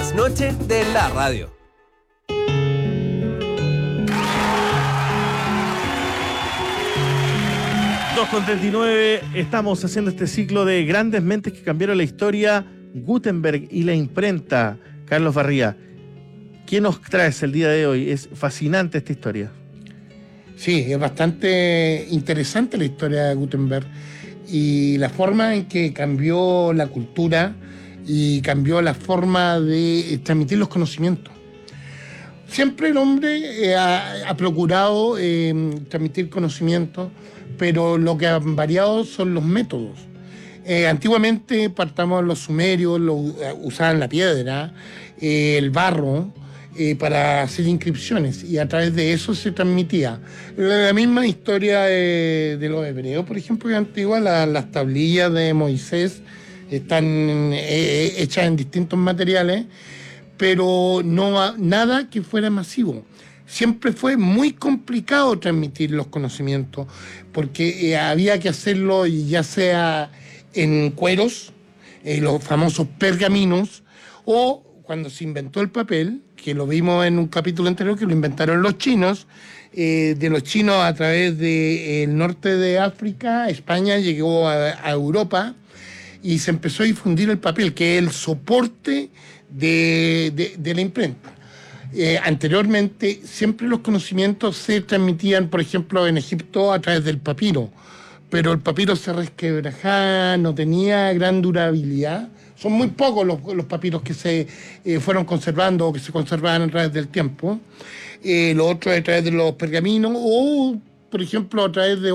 Las noches de la radio. Con 39 estamos haciendo este ciclo de grandes mentes que cambiaron la historia, Gutenberg y la imprenta. Carlos Barría, ¿qué nos traes el día de hoy? Es fascinante esta historia. Sí, es bastante interesante la historia de Gutenberg y la forma en que cambió la cultura y cambió la forma de transmitir los conocimientos. Siempre el hombre ha procurado transmitir conocimientos, pero lo que han variado son los métodos. Antiguamente, partamos los sumerios, usaban la piedra, el barro, para hacer inscripciones, y a través de eso se transmitía. La misma historia de los hebreos, por ejemplo, que antigua, las tablillas de Moisés están hechas en distintos materiales, pero nada que fuera masivo. Siempre fue muy complicado transmitir los conocimientos, porque había que hacerlo ya sea en cueros, los famosos pergaminos, o cuando se inventó el papel, que lo vimos en un capítulo anterior, que lo inventaron los chinos, de los chinos a través del norte de África, España llegó a Europa, y se empezó a difundir el papel, que es el soporte de la imprenta. Anteriormente siempre los conocimientos se transmitían, por ejemplo, en Egipto a través del papiro, pero el papiro se resquebrajaba, no tenía gran durabilidad. Son muy pocos los papiros que se fueron conservando o que se conservaban a través del tiempo. Lo otro es a través de los pergaminos o, por ejemplo, a través de